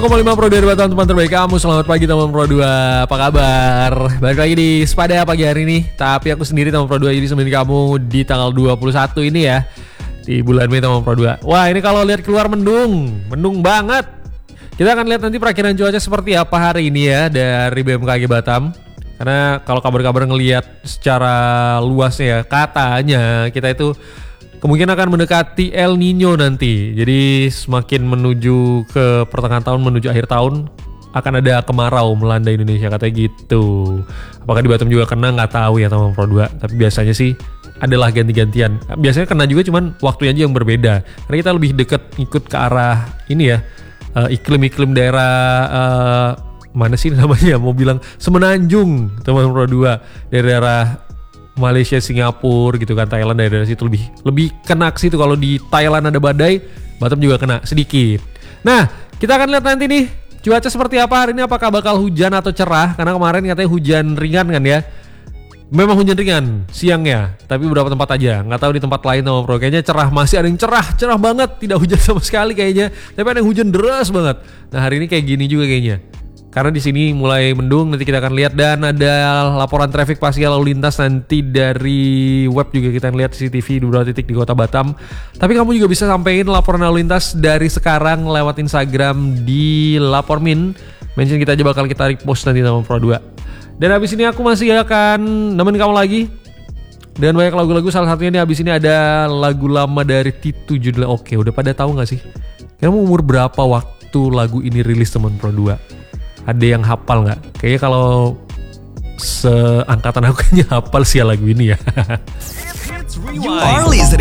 5 Pro 2 teman-teman terbaik kamu. Selamat pagi teman Pro 2. Apa kabar? Balik lagi di Sepada pagi hari ini. Tapi aku sendiri teman Pro 2 jadi nemenin kamu di tanggal 21 ini ya. Di bulan Mei teman Pro 2. Wah, ini kalau lihat keluar mendung banget. Kita akan lihat nanti perakiran cuaca seperti apa hari ini ya dari BMKG Batam. Karena kalau kabar-kabar ngelihat secara luasnya ya, katanya kita itu kemungkinan akan mendekati El Nino nanti. Jadi semakin menuju ke pertengahan tahun, menuju akhir tahun akan ada kemarau melanda Indonesia katanya gitu. Apakah di Batam juga kena nggak tahu ya teman Pro 2. Tapi biasanya sih adalah ganti-gantian. Biasanya kena juga cuman waktunya aja yang berbeda. Karena kita lebih dekat ikut ke arah ini ya, iklim-iklim daerah mana sih namanya? Mau bilang Semenanjung teman Pro 2 dari daerah Malaysia, Singapura gitu kan, Thailand dari situ lebih kena ke situ. Kalau di Thailand ada badai, Batam juga kena sedikit. Nah, kita akan lihat nanti nih cuaca seperti apa hari ini, apakah bakal hujan atau cerah? Karena kemarin katanya hujan ringan kan ya. Memang hujan ringan siangnya, tapi beberapa tempat aja. Nggak tahu di tempat lain sama Bro. Kayaknya cerah, masih ada yang cerah banget, tidak hujan sama sekali kayaknya. Tapi ada yang hujan deras banget. Nah, hari ini kayak gini juga kayaknya. Karena di sini mulai mendung, nanti kita akan lihat, dan ada laporan traffic parsial lalu lintas nanti dari web juga kita lihat CCTV di beberapa titik di Kota Batam. Tapi kamu juga bisa sampein laporan lalu lintas dari sekarang lewat Instagram di Lapormin. Mention kita aja, bakal kita repost nanti sama Pro 2. Dan habis ini aku masih akan nemenin kamu lagi dan banyak lagu-lagu. Salah satunya nih habis ini ada lagu lama dari Titu judulnya Oke. Udah pada tahu nggak sih? Kamu umur berapa waktu lagu ini rilis teman Pro 2? Ada yang hafal nggak? Kayaknya kalau seangkatan aku kayaknya hafal sih lagu ini ya.